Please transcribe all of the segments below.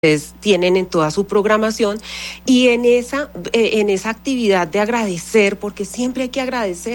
tienen en toda su programación y en esa actividad de agradecer, porque siempre hay que agradecer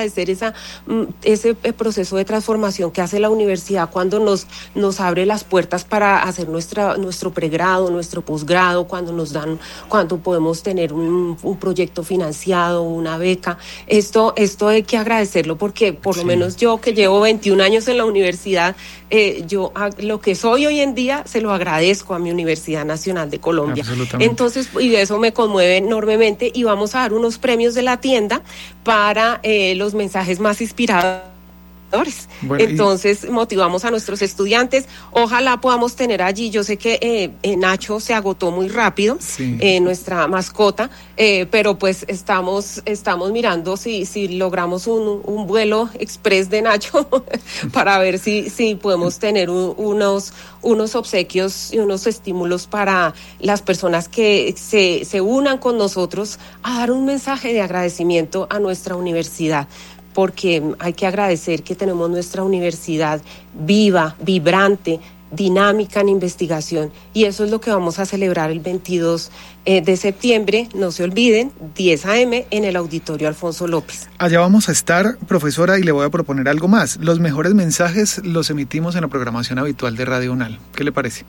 ese proceso de transformación que hace la universidad cuando nos abre las puertas para hacer nuestro pregrado, nuestro posgrado, cuando podemos tener un proyecto financiado, una beca. Esto hay que agradecerlo porque por lo menos yo que llevo 21 años en la universidad, yo lo que soy hoy en día se lo agradezco a mi Universidad Nacional de Colombia. Entonces, y eso me conmueve enormemente, y vamos a dar unos premios de la tienda para los mensajes más inspiradores. Bueno, entonces motivamos a nuestros estudiantes, ojalá podamos tener allí, yo sé que Nacho se agotó muy rápido, nuestra mascota, pero pues estamos mirando si logramos un vuelo express de Nacho para ver si podemos tener unos obsequios y unos estímulos para las personas que se unan con nosotros a dar un mensaje de agradecimiento a nuestra universidad, porque hay que agradecer que tenemos nuestra universidad viva, vibrante, dinámica en investigación, y eso es lo que vamos a celebrar el 22 de septiembre, no se olviden, 10 a.m. en el Auditorio Alfonso López. Allá vamos a estar, profesora, y le voy a proponer algo más. Los mejores mensajes los emitimos en la programación habitual de Radio UNAL. ¿Qué le parece?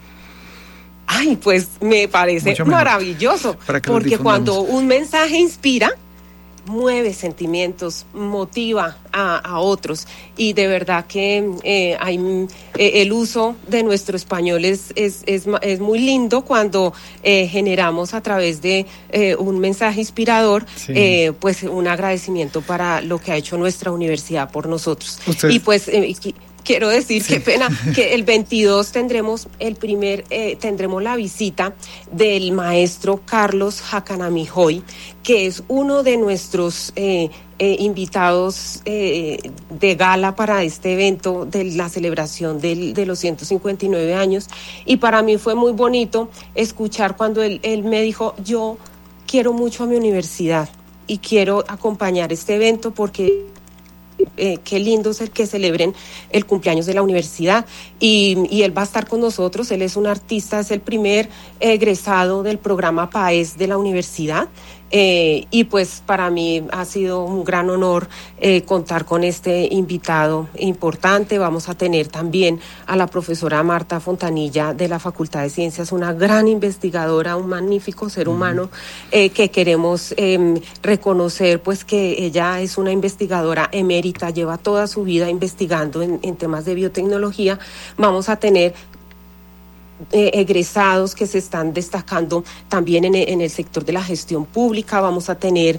Ay, pues me parece maravilloso, porque cuando un mensaje inspira, mueve sentimientos, motiva a otros, y de verdad que hay el uso de nuestro español es muy lindo cuando generamos a través de un mensaje inspirador, pues un agradecimiento para lo que ha hecho nuestra universidad por nosotros. Y pues quiero decir, qué pena, que el 22 tendremos tendremos la visita del maestro Carlos Jacanamijoy, que es uno de nuestros invitados de gala para este evento de la celebración de los 159 años. Y para mí fue muy bonito escuchar cuando él me dijo: yo quiero mucho a mi universidad y quiero acompañar este evento porque qué lindo es el que celebren el cumpleaños de la universidad, y él va a estar con nosotros. Él es un artista, es el primer egresado del programa PAES de la universidad, y pues para mí ha sido un gran honor contar con este invitado importante. Vamos a tener también a la profesora Marta Fontanilla de la Facultad de Ciencias, una gran investigadora, un magnífico ser humano, que queremos reconocer, pues que ella es una investigadora emérita, lleva toda su vida investigando en temas de biotecnología. Vamos a tener egresados que se están destacando también en el sector de la gestión pública. Vamos a tener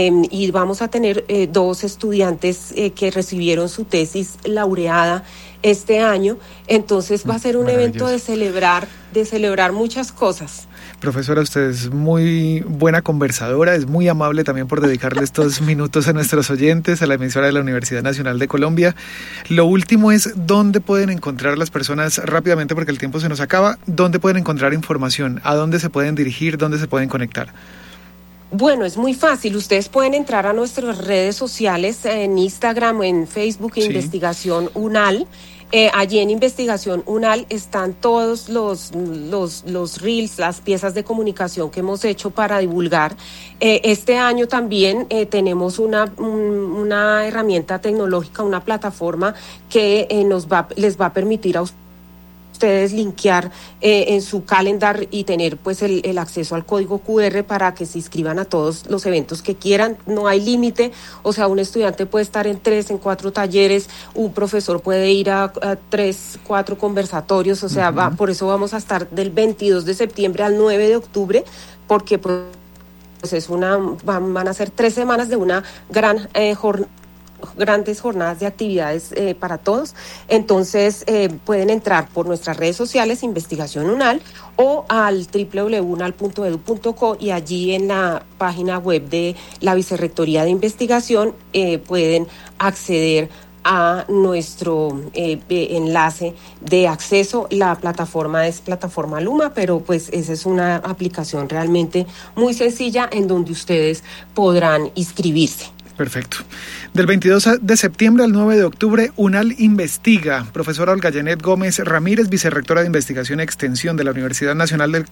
dos estudiantes que recibieron su tesis laureada este año. Entonces va a ser un evento de celebrar muchas cosas. Profesora, usted es muy buena conversadora, es muy amable también por dedicarle estos minutos a nuestros oyentes, a la emisora de la Universidad Nacional de Colombia. Lo último es, ¿dónde pueden encontrar las personas, rápidamente porque el tiempo se nos acaba, dónde pueden encontrar información, a dónde se pueden dirigir, dónde se pueden conectar? Bueno, es muy fácil. Ustedes pueden entrar a nuestras redes sociales, en Instagram, en Facebook, Investigación UNAL. Allí en Investigación UNAL están todos los reels, las piezas de comunicación que hemos hecho para divulgar. Este año también tenemos una herramienta tecnológica, una plataforma que les va a permitir a ustedes linkear en su calendar y tener pues el acceso al código QR para que se inscriban a todos los eventos que quieran. No hay límite, o sea, un estudiante puede estar en 3, en 4 talleres, un profesor puede ir a 3, 4 conversatorios, o sea, por eso vamos a estar del 22 de septiembre al 9 de octubre, porque pues van a ser 3 semanas de una grandes jornadas de actividades para todos. Entonces pueden entrar por nuestras redes sociales, Investigación UNAL, o al www.unal.edu.co, y allí en la página web de la Vicerrectoría de Investigación pueden acceder a nuestro enlace de acceso. La plataforma es plataforma Luma, pero pues esa es una aplicación realmente muy sencilla en donde ustedes podrán inscribirse. Perfecto. Del 22 de septiembre al 9 de octubre, UNAL investiga. Profesora Olga Janet Gómez Ramírez, vicerrectora de Investigación y Extensión de la Universidad Nacional del